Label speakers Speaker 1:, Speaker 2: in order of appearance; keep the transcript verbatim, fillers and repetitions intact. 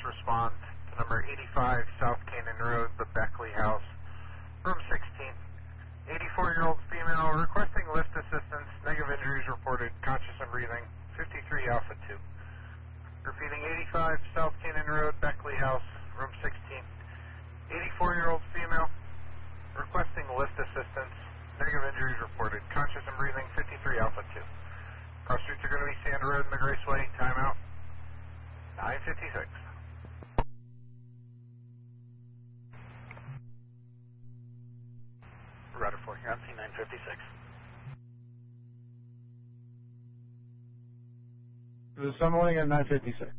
Speaker 1: respond to number eighty-five South Canaan Road, the Beckley House, room sixteen. eighty-four-year-old female requesting lift assistance, negative injuries reported, conscious and breathing, fifty-three Alpha two. Repeating, eighty-five South Canaan Road, Beckley House, room sixteen. eighty-four-year-old female requesting lift assistance, negative injuries reported, conscious and breathing, fifty-three Alpha two. Cross streets are going to be Sand Road and the Graceway, timeout, nine fifty-six. Rutherford, you're on C nine fifty-six.
Speaker 2: There's someone at nine fifty-six.